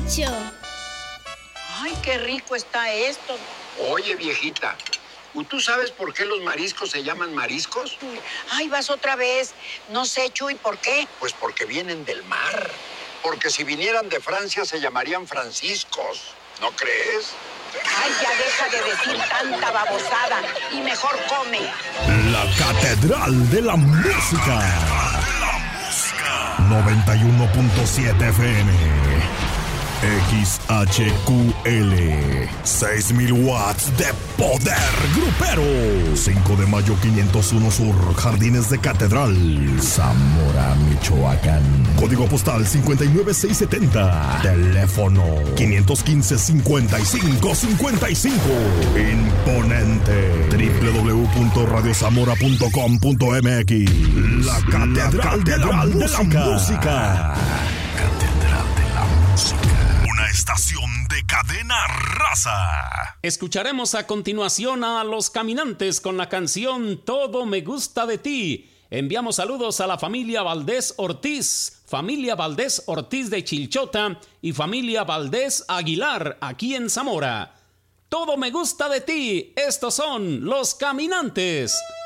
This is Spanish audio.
hecho. Ay, qué rico está esto. Oye, viejita, ¿tú sabes por qué los mariscos se llaman mariscos? Ay, vas otra vez. No sé, Chuy, ¿por qué? Pues porque vienen del mar. Porque si vinieran de Francia se llamarían franciscos. ¿No crees? Ay, ya deja de decir tanta babosada y mejor come. La Catedral de la Música. 91.7 FM. XHQL 6,000 watts de poder grupero. 5 de mayo 501 Sur, Jardines de Catedral, Zamora, Michoacán. Código postal 59670. Teléfono 515-5555. Imponente. www.radiozamora.com.mx. La Catedral de la Música. Estación de Cadena Raza. Escucharemos a continuación a Los Caminantes con la canción Todo me gusta de ti. Enviamos saludos a la familia Valdés Ortiz de Chilchota y familia Valdés Aguilar aquí en Zamora. Todo me gusta de ti. Estos son Los Caminantes.